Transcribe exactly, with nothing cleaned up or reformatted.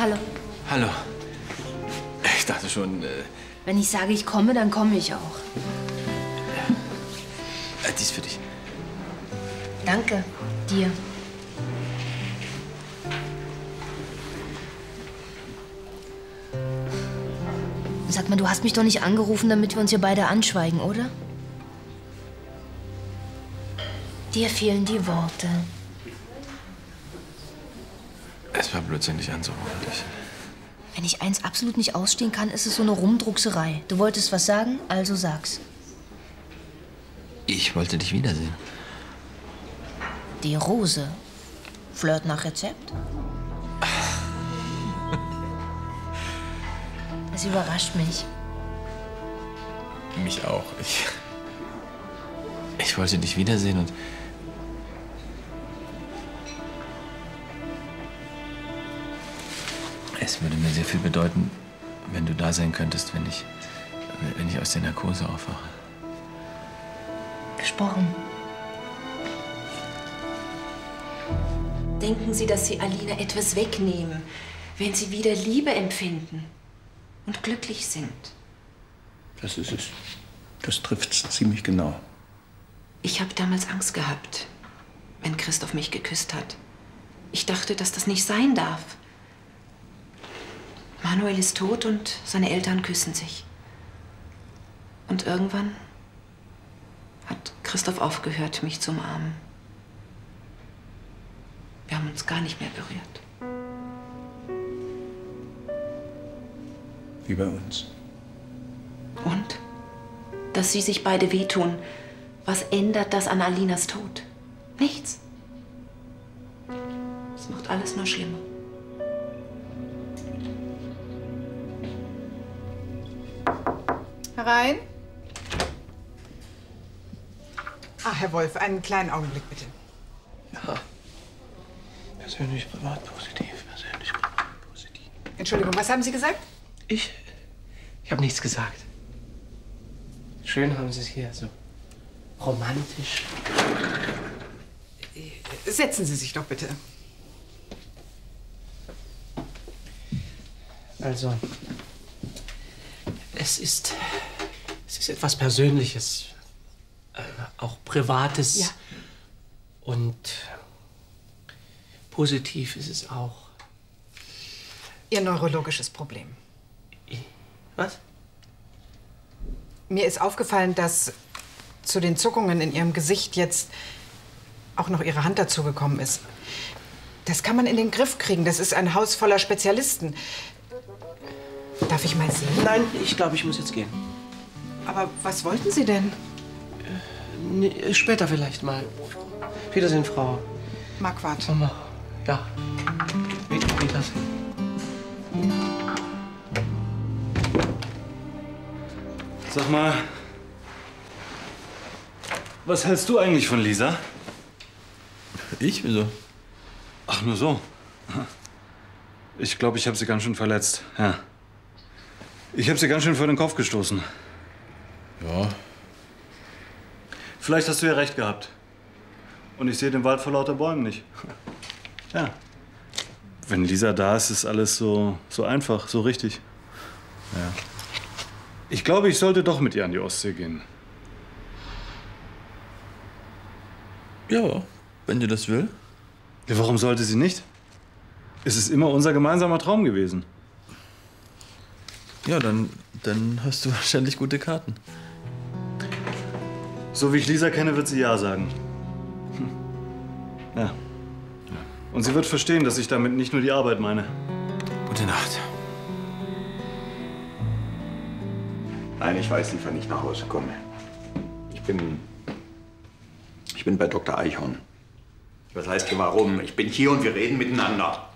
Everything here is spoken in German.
Hallo. Hallo. Ich dachte schon, äh... Wenn ich sage, ich komme, dann komme ich auch. Äh, die ist für dich. Danke. Dir. Sag mal, du hast mich doch nicht angerufen, damit wir uns hier beide anschweigen, oder? Dir fehlen die Worte. Es war blödsinnig anzurufen. Ich... Wenn ich eins absolut nicht ausstehen kann, ist es so eine Rumdruckserei. Du wolltest was sagen, also sag's. Ich wollte dich wiedersehen. Die Rose. Flirt nach Rezept? Es überrascht mich. Mich auch. Ich... Ich wollte dich wiedersehen und... Es würde mir sehr viel bedeuten, wenn du da sein könntest, wenn ich... wenn ich aus der Narkose aufwache. Gesprochen. Denken Sie, dass Sie Alina etwas wegnehmen, wenn Sie wieder Liebe empfinden und glücklich sind? Das ist es. Das trifft's ziemlich genau. Ich habe damals Angst gehabt, wenn Christoph mich geküsst hat. Ich dachte, dass das nicht sein darf. Manuel ist tot und seine Eltern küssen sich. Und irgendwann hat Christoph aufgehört, mich zu umarmen. Wir haben uns gar nicht mehr berührt. Wie bei uns. Und? Dass sie sich beide wehtun. Was ändert das an Alinas Tod? Nichts. Es macht alles nur schlimmer. Herein. Ah, Herr Wolf, einen kleinen Augenblick, bitte. Ja. Persönlich, privat, positiv. Persönlich, privat, positiv. Entschuldigung, was haben Sie gesagt? Ich? Ich habe nichts gesagt. Schön haben Sie es hier, so romantisch. Setzen Sie sich doch bitte. Also, es ist, es ist etwas Persönliches, äh, auch Privates. Ja. Und positiv ist es auch. Ihr neurologisches Problem. Was? Mir ist aufgefallen, dass zu den Zuckungen in Ihrem Gesicht jetzt auch noch Ihre Hand dazugekommen ist. Das kann man in den Griff kriegen. Das ist ein Haus voller Spezialisten. Darf ich mal sehen? Nein, ich glaube, ich muss jetzt gehen. Aber was wollten Sie denn? Nee, später vielleicht mal. Wiedersehen, Frau. Marquardt. Mama. Ja. Wiedersehen. Sag mal, was hältst du eigentlich von Lisa? Ich? Wieso? Ach, nur so. Ich glaube, ich habe sie ganz schön verletzt. Ja. Ich habe sie ganz schön vor den Kopf gestoßen. Ja. Vielleicht hast du ja recht gehabt. Und ich sehe den Wald vor lauter Bäumen nicht. Ja. Wenn Lisa da ist, ist alles so, so einfach, so richtig. Ja. Ich glaube, ich sollte doch mit ihr an die Ostsee gehen. Ja, wenn dir das will. Ja, warum sollte sie nicht? Es ist immer unser gemeinsamer Traum gewesen. Ja, dann, dann hast du wahrscheinlich gute Karten. So wie ich Lisa kenne, wird sie ja sagen. Hm. Ja. Und sie wird verstehen, dass ich damit nicht nur die Arbeit meine. Gute Nacht. Nein, ich weiß nicht, wann ich nach Hause komme. Ich bin... Ich bin bei Doktor Eichhorn. Was heißt hier warum? Ich bin hier und wir reden miteinander.